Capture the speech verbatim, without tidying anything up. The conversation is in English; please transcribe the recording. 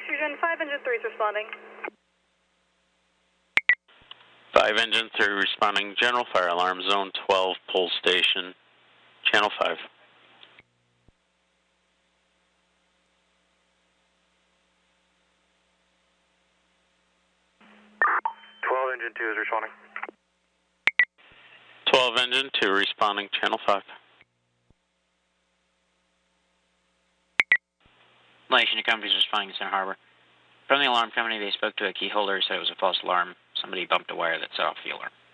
Fusion, five engine three is responding. five engine three responding, general fire alarm, zone twelve, pull station, channel five. twelve engine two is responding. twelve engine two responding, channel five. Malaysian companies responding to Center Harbor. From the alarm company, they spoke to a key holder, said it was a false alarm. Somebody bumped a wire that set off the alarm.